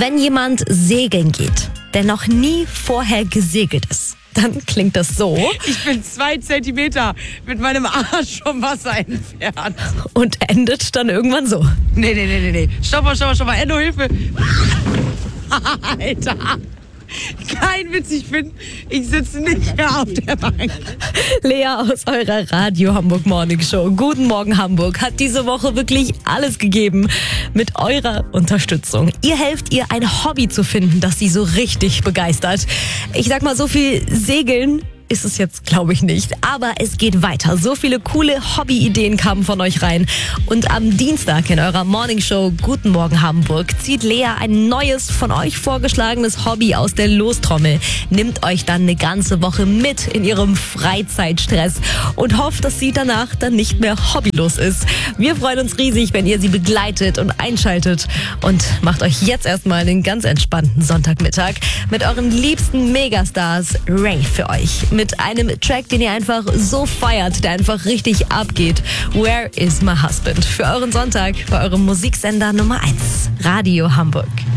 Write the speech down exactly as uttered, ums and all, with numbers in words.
Wenn jemand segeln geht, der noch nie vorher gesegelt ist, dann klingt das so. Ich bin zwei Zentimeter mit meinem Arsch vom Wasser entfernt. Und endet dann irgendwann so. Nee, nee, nee, nee, nee. Stopp mal, stopp mal, stopp mal. Endo, Hilfe. Alter. Kein Witz, ich bin, ich sitze nicht mehr auf der Bank. Lea aus eurer Radio Hamburg Morning Show. Guten Morgen Hamburg hat diese Woche wirklich alles gegeben mit eurer Unterstützung. Ihr helft ihr ein Hobby zu finden, das sie so richtig begeistert. Ich sag mal, so viel Segeln ist es jetzt, glaube ich, nicht. Aber es geht weiter. So viele coole Hobby-Ideen kamen von euch rein. Und am Dienstag in eurer Morningshow Guten Morgen Hamburg zieht Lea ein neues, von euch vorgeschlagenes Hobby aus der Lostrommel. Nimmt euch dann eine ganze Woche mit in ihrem Freizeitstress und hofft, dass sie danach dann nicht mehr hobbylos ist. Wir freuen uns riesig, wenn ihr sie begleitet und einschaltet. Und macht euch jetzt erstmal einen ganz entspannten Sonntagmittag mit euren liebsten Megastars Rave für euch. Mit einem Track, den ihr einfach so feiert, der einfach richtig abgeht. Where is my husband? Für euren Sonntag, bei eurem Musiksender Nummer eins, Radio Hamburg.